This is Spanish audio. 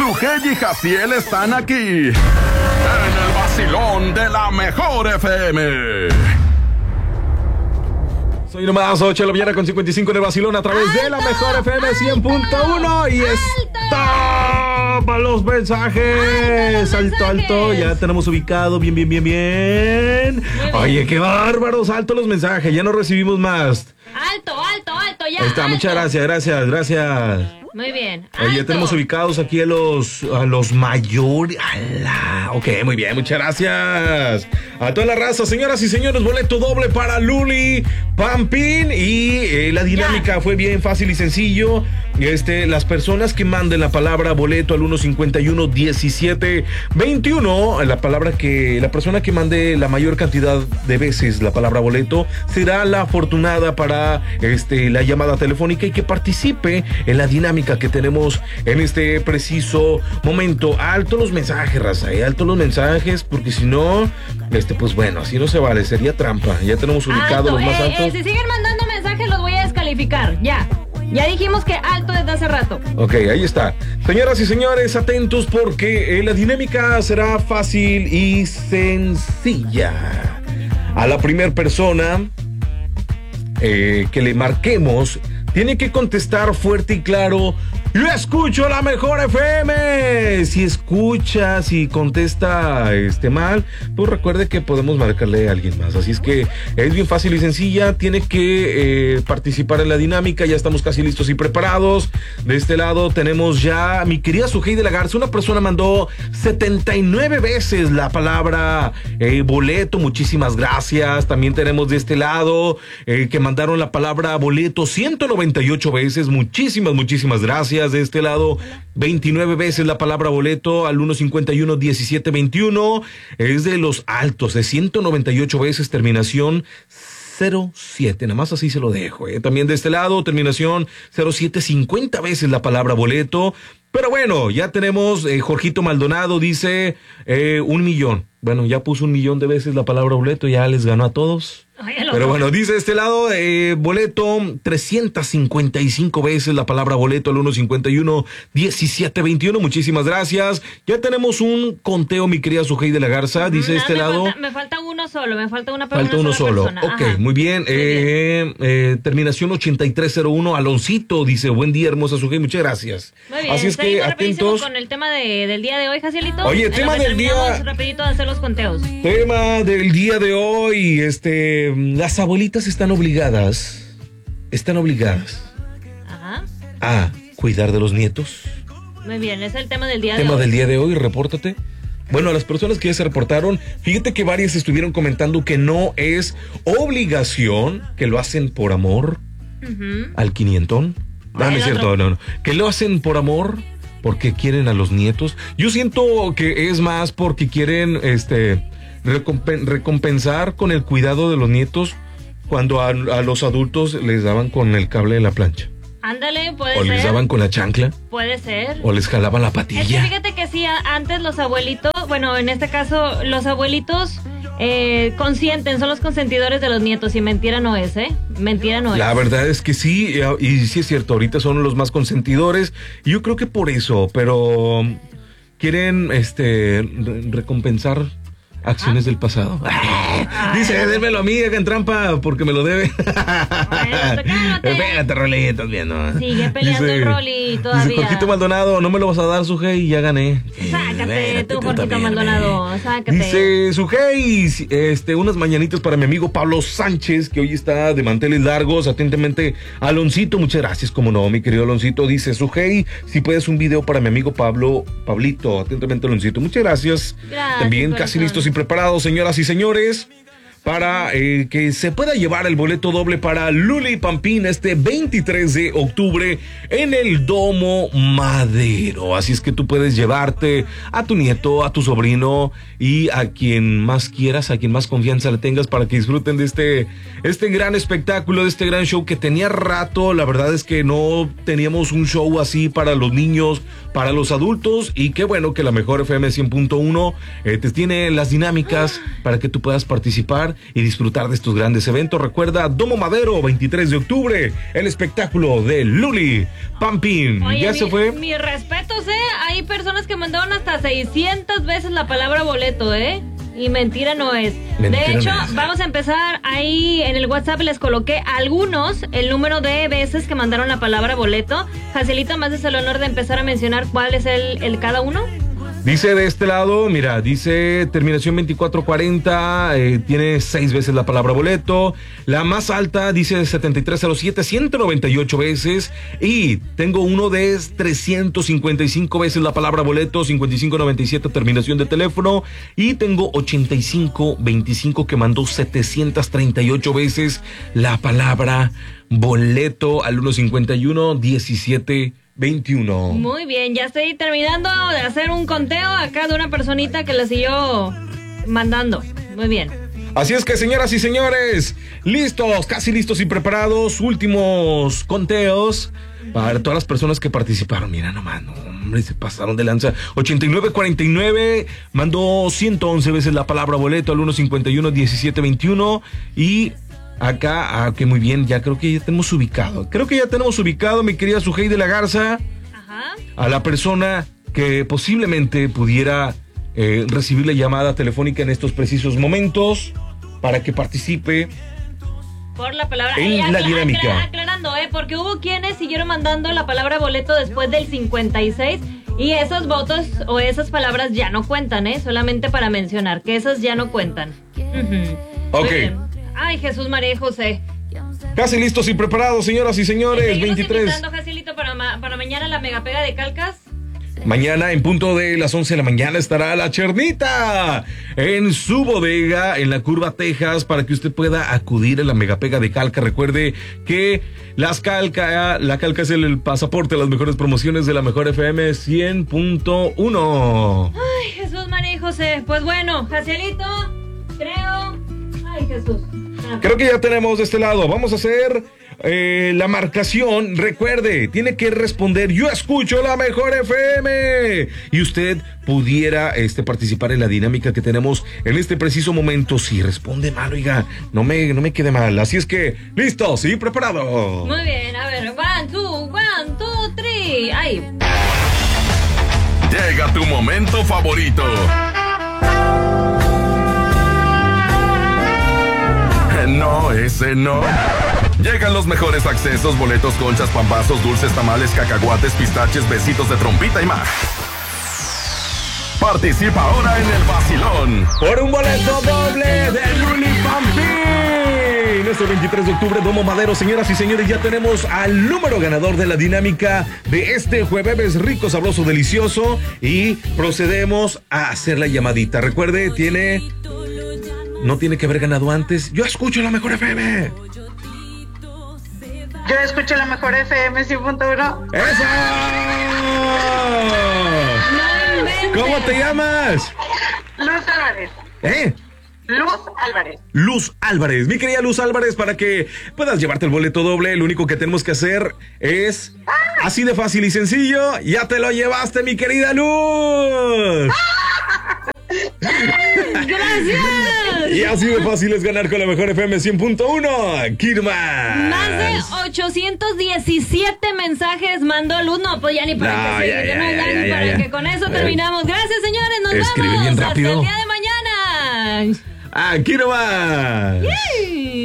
Sujei y Jaciel están aquí en el vacilón de la mejor FM. Soy nomás 8 de la mañana con 55 en el vacilón a través de la mejor FM 100.1 y está para los mensajes. Alto, ya tenemos ubicado, bien. Oye, qué bárbaros, alto los mensajes, ya no recibimos más. Alto, ya. Ahí está, alto. muchas gracias. Muy bien. Oye, ya tenemos ubicados aquí a los mayores. Ok, muy bien, muchas gracias. A toda la raza, señoras y señores, boleto doble para Luli Pampín. Y la dinámica fue bien fácil y sencillo. Las personas que manden la palabra boleto al 151-1721, la persona que mande la mayor cantidad de veces la palabra boleto será la afortunada para la llamada telefónica y que participe en la dinámica que tenemos en este preciso momento. Alto los mensajes, raza, alto los mensajes, porque si no, pues bueno, así no se vale, sería trampa. Ya tenemos ubicados los más altos. Si siguen mandando mensajes los voy a descalificar, ya dijimos que alto desde hace rato. Ok, ahí está. Señoras y señores, atentos porque la dinámica será fácil y sencilla. A la primera persona que le marquemos tiene que contestar fuerte y claro: yo escucho la mejor FM. Si escucha, si contesta mal, pues recuerde que podemos marcarle a alguien más. Así es que es bien fácil y sencilla. Tiene que participar en la dinámica. Ya estamos casi listos y preparados. De este lado tenemos ya mi querida Sujei de la Garza. Una persona mandó 79 veces la palabra boleto. Muchísimas gracias. También tenemos de este lado que mandaron la palabra boleto 198 veces. Muchísimas gracias. De este lado, 29 veces la palabra boleto al 151-1721. Es de los altos, de 198 veces, terminación 07. Nada más así se lo dejo. También de este lado, terminación 07, 50 veces la palabra boleto. Pero bueno, ya tenemos, Jorgito Maldonado dice 1,000,000. Bueno, ya puso 1,000,000 de veces la palabra boleto, ya les ganó a todos. Pero bueno, dice de este lado, boleto 355 veces la palabra boleto al 151-1721. Muchísimas gracias. Ya tenemos un conteo, mi querida Sujei de la Garza. Dice de este lado. Me falta uno solo, me falta una persona. Falta uno solo. Persona. Ok, ajá. Muy bien. Terminación 8301. Aloncito dice: buen día, hermosa Sujei. Muchas gracias. Muy bien. Así es que atentos. Con el tema del día de hoy, Jacielito. Oye, tema del día. Rapidito de hacer los conteos. Tema del día de hoy, las abuelitas están obligadas Ajá. a cuidar de los nietos. Muy bien, es el tema del día de hoy. Tema del día de hoy, repórtate. Bueno, a las personas que ya se reportaron, fíjate que varias estuvieron comentando que no es obligación, que lo hacen por amor al 500. Dame cierto, no. Que lo hacen por amor porque quieren a los nietos. Yo siento que es más porque quieren recompensar con el cuidado de los nietos cuando a los adultos les daban con el cable de la plancha. Ándale, puede ser. O les daban con la chancla. Puede ser. O les jalaban la patilla. Es que fíjate que sí, antes los abuelitos, bueno, en este caso, los abuelitos consienten, son los consentidores de los nietos, y mentira no es, Mentira no es. La verdad es que sí, y sí es cierto, ahorita son los más consentidores, y yo creo que por eso, pero quieren recompensar acciones del pasado. Dice, démelo a mí, hagan trampa porque me lo debe. Espérate, Rolly, estás viendo. Sigue peleando el Rolly todavía. Dice Jorgito Maldonado, no me lo vas a dar, Sujei, y ya gané. Sácate tú, Jorgito Maldonado, sácate. Dice Sujei, unas mañanitas para mi amigo Pablo Sánchez, que hoy está de manteles largos. Atentamente, Aloncito, muchas gracias, como no, mi querido Aloncito. Dice Sujei, si puedes un video para mi amigo Pablito. Atentamente, Aloncito, muchas gracias. También casi listos y preparados, señoras y señores, para que se pueda llevar el boleto doble para Luli Pampín 23 de octubre en el Domo Madero. Así es que tú puedes llevarte a tu nieto, a tu sobrino y a quien más quieras, a quien más confianza le tengas, para que disfruten de este gran espectáculo, de este gran show que tenía rato. La verdad es que no teníamos un show así para los niños, para los adultos, y qué bueno que la mejor FM 100.1 te tiene las dinámicas para que tú puedas participar participar y disfrutar de estos grandes eventos. Recuerda, Domo Madero, 23 de octubre, el espectáculo de Luli Pampín. Oye, Ya se fue. Mis respetos, hay personas que mandaron hasta 600 veces la palabra boleto, y mentira no es. Mentira de hecho, no es. vamos a empezar ahí en el WhatsApp. Les coloqué algunos, el número de veces que mandaron la palabra boleto. Jacielito, más es el honor de empezar a mencionar cuál es el cada uno. Dice de este lado, mira, dice terminación 2440, tiene 6 veces la palabra boleto. La más alta dice 7307, 198 veces. Y tengo uno de 355 veces la palabra boleto, 5597 terminación de teléfono. Y tengo 8525 que mandó 738 veces la palabra boleto al 151 17 21. Muy bien, ya estoy terminando de hacer un conteo acá de una personita que la siguió mandando. Muy bien. Así es que, señoras y señores, listos, casi listos y preparados. Últimos conteos para todas las personas que participaron. Mira nomás, no, hombre, se pasaron de lanza. 8949 mandó 111 veces la palabra boleto al 151 17 21. Y acá, que muy bien, ya creo que ya tenemos ubicado. Mi querida Sujei de la Garza. Ajá. A la persona que posiblemente pudiera recibir la llamada telefónica en estos precisos momentos para que participe Por la palabra. en la dinámica. Aclarando, porque hubo quienes siguieron mandando la palabra boleto después del 56 y esos votos o esas palabras ya no cuentan, solamente para mencionar que esas ya no cuentan. Muy Ok. bien. Ay, Jesús, María y José. Casi listos y preparados, señoras y señores. ¿Seguimos 23. invitando, Jacielito, para mañana la megapega de Calcas? Mañana en punto de las 11 de la mañana estará la Chernita en su bodega en la Curva, Texas, para que usted pueda acudir a la megapega de Calca. Recuerde que la Calca es el pasaporte a las mejores promociones de la mejor FM 100.1. Ay, Jesús, María y José. Pues bueno, Jacielito, creo... Ay, Jesús. Creo que ya tenemos de este lado. Vamos a hacer la marcación. Recuerde, tiene que responder: yo escucho la mejor FM. Y usted pudiera participar en la dinámica que tenemos en este preciso momento. Si responde mal, oiga, no me quede mal. Así es que, listos y preparados. Muy bien, a ver, 1, 2, 3. Ay. Llega tu momento favorito. No, ese no. Llegan los mejores accesos, boletos, conchas, pambazos, dulces, tamales, cacahuates, pistaches, besitos de trompita y más. Participa ahora en el vacilón. Por un boleto doble de Luli Pampín. Este 23 de octubre, Domo Madero. Señoras y señores, ya tenemos al número ganador de la dinámica de este jueves rico, sabroso, delicioso. Y procedemos a hacer la llamadita. Recuerde, no tiene que haber ganado antes. Yo escucho la mejor FM. Yo escucho la mejor FM 100.1. ¡Eso! ¿Cómo te llamas? Luz Álvarez. Luz Álvarez. Luz Álvarez. Mi querida Luz Álvarez, para que puedas llevarte el boleto doble, lo único que tenemos que hacer es así de fácil y sencillo. Ya te lo llevaste, mi querida Luz. ¡Gracias! Y así de fácil es ganar con la mejor FM 100.1. Kirman. Más de 817 mensajes mandó Luz. No, pues ya ni para que seguir. Para que con eso terminamos. Gracias, señores. Nos Escribe vamos. bien rápido. Hasta el día de mañana. Aquí nomás. Yay.